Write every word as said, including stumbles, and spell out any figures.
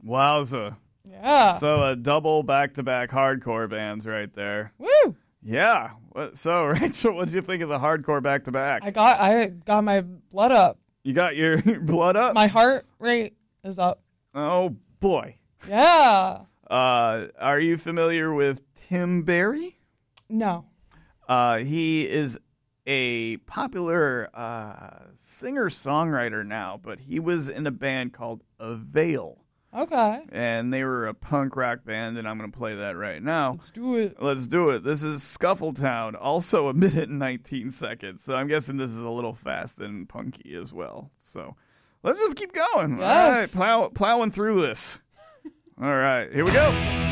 Wowza. Yeah. So a double back-to-back hardcore bands right there. Woo! Yeah. What- So, Rachel, what did you think of the hardcore back-to-back? I got I got my blood up. You got your blood up? My heart rate is up. Oh, boy. Yeah. Uh, are you familiar with Tim Barry? No. Uh, he is a popular uh, singer-songwriter now, but he was in a band called Avail. Okay. And they were a punk rock band, and I'm going to play that right now. Let's do it. Let's do it. This is Scuffletown, also a minute and nineteen seconds. So I'm guessing this is a little fast and punky as well. So let's just keep going. Yes. All right, plow, plowing through this. All right, here we go.